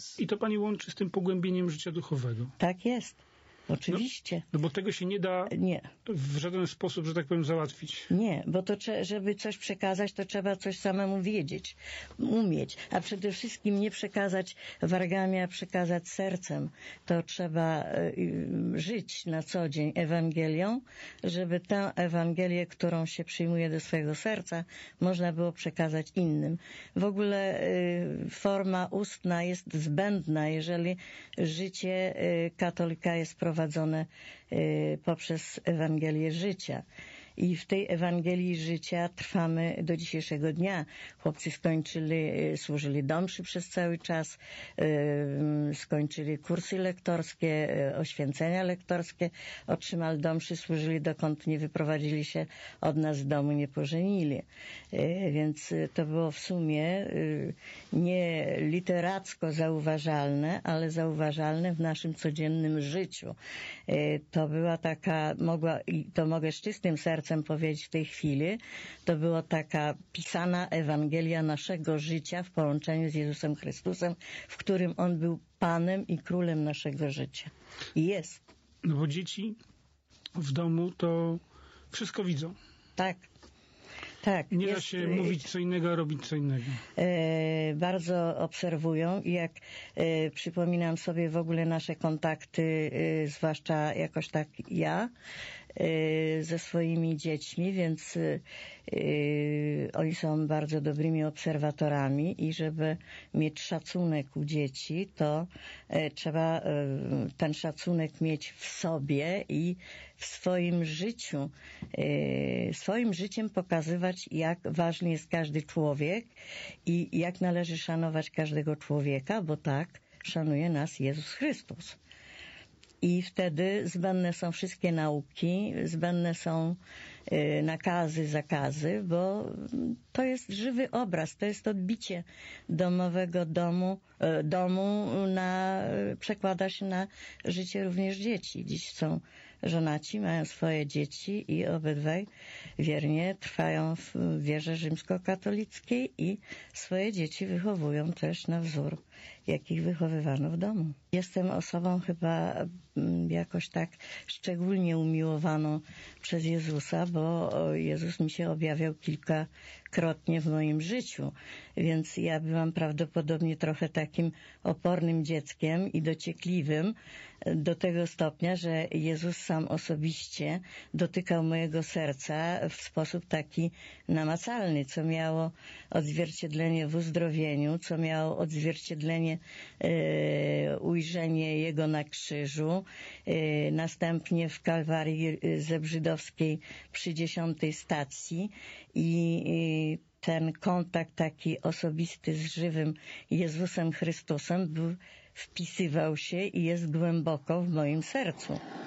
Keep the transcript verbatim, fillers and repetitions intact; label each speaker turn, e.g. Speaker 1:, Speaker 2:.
Speaker 1: nas.
Speaker 2: I to pani łączy z tym pogłębieniem życia duchowego.
Speaker 1: Tak jest. Oczywiście.
Speaker 2: No, no bo tego się nie da
Speaker 1: nie.
Speaker 2: w żaden sposób, że tak powiem, załatwić.
Speaker 1: Nie, bo to żeby coś przekazać, to trzeba coś samemu wiedzieć, umieć. A przede wszystkim nie przekazać wargami, a przekazać sercem. To trzeba y, żyć na co dzień Ewangelią, żeby tę Ewangelię, którą się przyjmuje do swojego serca, można było przekazać innym. W ogóle y, forma ustna jest zbędna, jeżeli życie y, katolika jest prowadzone prowadzone poprzez Ewangelię życia. I w tej Ewangelii życia trwamy do dzisiejszego dnia. Chłopcy skończyli, służyli do mszy przez cały czas, skończyli kursy lektorskie, oświęcenia lektorskie, otrzymali do mszy, służyli dokąd nie wyprowadzili się od nas z domu, nie pożenili. Więc to było w sumie nie literacko zauważalne, ale zauważalne w naszym codziennym życiu. To była taka, mogła, i to mogę z czystym sercem powiedzieć w tej chwili, to była taka pisana Ewangelia naszego życia w połączeniu z Jezusem Chrystusem, w którym On był Panem i Królem naszego życia. I jest.
Speaker 2: No bo dzieci w domu to wszystko widzą.
Speaker 1: Tak. Tak,
Speaker 2: nie
Speaker 1: jest,
Speaker 2: da się mówić co innego, a robić co innego.
Speaker 1: E, bardzo obserwują i jak e, przypominam sobie w ogóle nasze kontakty, e, zwłaszcza jakoś tak ja, e, ze swoimi dziećmi, więc e, oni są bardzo dobrymi obserwatorami i żeby mieć szacunek u dzieci, to e, trzeba e, ten szacunek mieć w sobie i w swoim życiu, e, swoim życiem pokazywać, jak ważny jest każdy człowiek i jak należy szanować każdego człowieka, bo tak szanuje nas Jezus Chrystus. I wtedy zbędne są wszystkie nauki, zbędne są y, nakazy, zakazy, bo to jest żywy obraz, to jest odbicie domowego domu, y, domu na, y, przekłada się na życie również dzieci. Dziś są żonaci, mają swoje dzieci i obydwaj wiernie trwają w wierze rzymskokatolickiej i swoje dzieci wychowują też na wzór, jakich wychowywano w domu. Jestem osobą chyba jakoś tak szczególnie umiłowaną przez Jezusa, bo Jezus mi się objawiał kilkakrotnie w moim życiu, więc ja byłam prawdopodobnie trochę takim opornym dzieckiem i dociekliwym do tego stopnia, że Jezus sam osobiście dotykał mojego serca w sposób taki namacalny, co miało odzwierciedlenie w uzdrowieniu, co miało odzwierciedlenie e, ujrzenie Jego na krzyżu, e, następnie w Kalwarii Zebrzydowskiej przy dziesiątej stacji i, i ten kontakt taki osobisty z żywym Jezusem Chrystusem był, wpisywał się i jest głęboko w moim sercu.